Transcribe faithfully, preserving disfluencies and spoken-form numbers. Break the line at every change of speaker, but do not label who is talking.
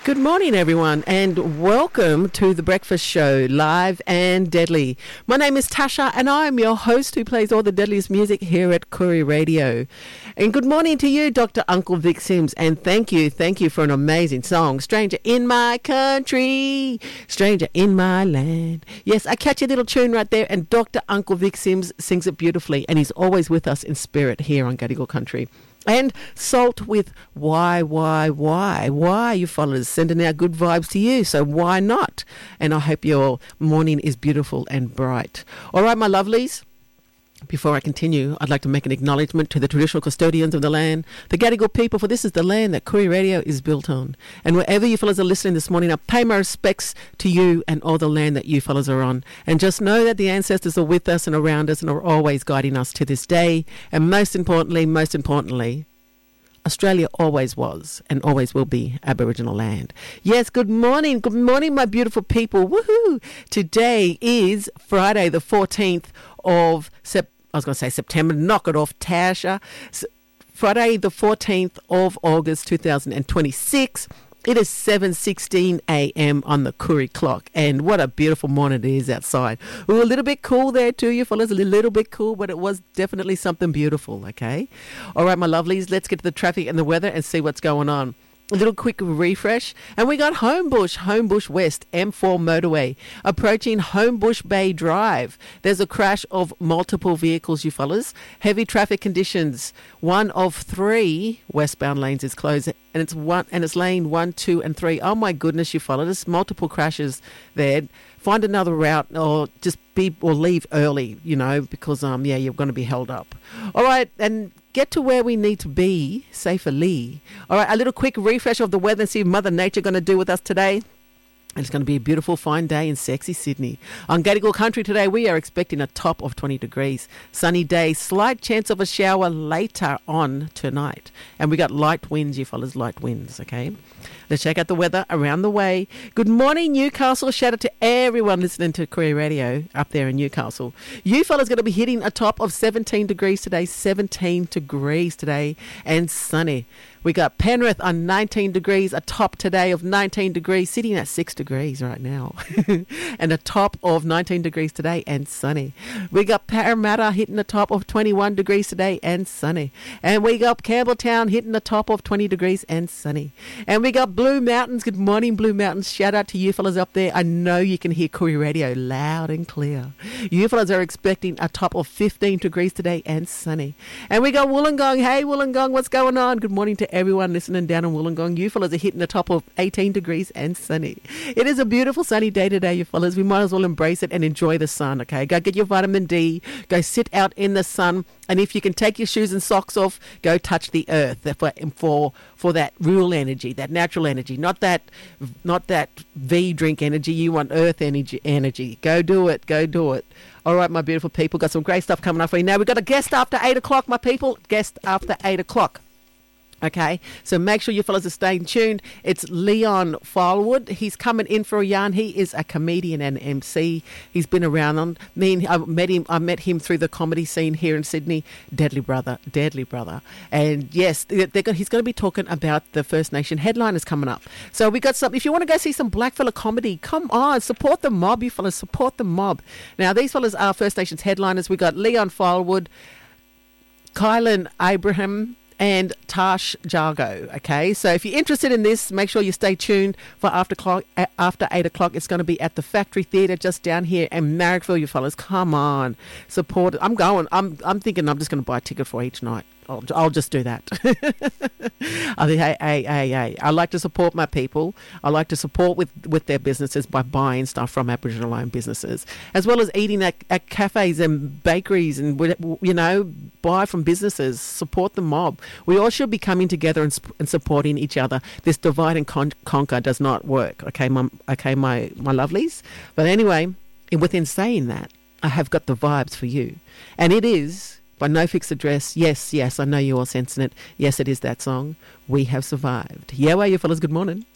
Good morning, everyone, and welcome to The Breakfast Show, live and deadly. My name is Tasha, and I'm your host who plays all the deadliest music here at Koori Radio. And good morning to you, Doctor Uncle Vic Sims, and thank you, thank you for an amazing song, Stranger in My Country, Stranger in My Land. Yes, I catch a little tune right there, and Doctor Uncle Vic Sims sings it beautifully, and he's always with us in spirit here on Gadigal Country. And Salt with Why, Why, Why, Why, you followers, sending out good vibes to you, so why not? And I hope your morning is beautiful and bright. All right, my lovelies. Before I continue, I'd like to make an acknowledgement to the traditional custodians of the land, the Gadigal people, for this is the land that Koori Radio is built on. And wherever you fellas are listening this morning, I pay my respects to you and all the land that you fellas are on. And just know that the ancestors are with us and around us and are always guiding us to this day. And most importantly, most importantly, Australia always was and always will be Aboriginal land. Yes, good morning. Good morning, my beautiful people. Woohoo! Today is Friday, the fourteenth of September. I was going to say September. Knock it off, Tasha. S- Friday, the fourteenth of August, two thousand twenty-six. It is seven sixteen a.m. on the Koori clock, and what a beautiful morning it is outside. Ooh, a little bit cool there too, you fellas, a little bit cool, but it was definitely something beautiful, okay? All right, my lovelies, let's get to the traffic and the weather and see what's going on. A little quick refresh, and we got Homebush, Homebush West, M four motorway, approaching Homebush Bay Drive. There's a crash of multiple vehicles, you fellas. Heavy traffic conditions. One of three westbound lanes is closed, and it's one and it's lane one, two, and three. Oh my goodness, you fellas! There's multiple crashes there. Find another route, or just be or leave early, you know, because um yeah, you're going to be held up. All right, and get to where we need to be safely. All right, a little quick refresh of the weather and see what Mother Nature going to do with us today. And it's going to be a beautiful, fine day in sexy Sydney. On Gadigal Country today, we are expecting a top of twenty degrees. Sunny day, slight chance of a shower later on tonight. And we got light winds, you fellas, light winds, okay? Let's check out the weather around the way. Good morning, Newcastle. Shout out to everyone listening to Koori Radio up there in Newcastle. You fellas going to be hitting a top of seventeen degrees today, seventeen degrees today, and sunny. We got Penrith on nineteen degrees, a top today of nineteen degrees, sitting at six degrees right now. And a top of nineteen degrees today and sunny. We got Parramatta hitting the top of twenty-one degrees today and sunny. And we got Campbelltown hitting the top of twenty degrees and sunny. And we got Blue Mountains. Good morning, Blue Mountains. Shout out to you fellas up there. I know you can hear Koori Radio loud and clear. You fellas are expecting a top of fifteen degrees today and sunny. And we got Wollongong. Hey, Wollongong, what's going on? Good morning to everyone listening down in Wollongong. You fellas are hitting the top of eighteen degrees and sunny. It is a beautiful sunny day today, you fellas. We might as well embrace it and enjoy the sun, okay? Go get your vitamin D. Go sit out in the sun. And if you can take your shoes and socks off, go touch the earth for for, for that real energy, that natural energy, not that not that V drink energy. You want earth energy. energy. Go do it. Go do it. All right, my beautiful people. Got some great stuff coming up for you. Now, we've got a guest after eight o'clock, my people. Guest after eight o'clock. Okay, so make sure you fellas are staying tuned. It's Leon Filewood. He's coming in for a yarn. He is a comedian and M C. He's been around. On me and I met him. I met him through the comedy scene here in Sydney. Deadly brother, deadly brother. And yes, they're going, he's going to be talking about the First Nation headliners coming up. So we got some. If you want to go see some blackfella comedy, come on, support the mob, you fellas. Support the mob. Now these fellas are First Nations headliners. We got Leon Filewood, Kylan Abraham, and Tash Jargo, okay? So if you're interested in this, make sure you stay tuned for after clock, after eight o'clock. It's going to be at the Factory Theatre just down here in Marrickville, you fellas. Come on, support it. I'm going. I'm I'm thinking I'm just going to buy a ticket for each night. I'll, I'll just do that. I think, hey, hey, hey, hey. I like to support my people. I like to support with, with their businesses by buying stuff from Aboriginal-owned businesses, as well as eating at, at cafes and bakeries and, you know, buy from businesses, support the mob. We all should be coming together and, and supporting each other. This divide and con- conquer does not work, okay, my, okay, my, my lovelies? But anyway, within saying that, I have got the vibes for you. And it is... by No Fixed Address. Yes, yes, I know you're all sensing it. Yes, it is that song. We Have Survived. Yeah, well, you fellas, good morning.